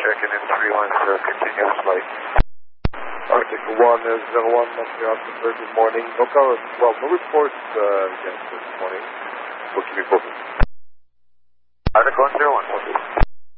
checking in 310, continuous flight. Arctic 1 is 01, Montreal, good morning. No call, well, no reports against this morning. We'll keep you posted. Arctic 101.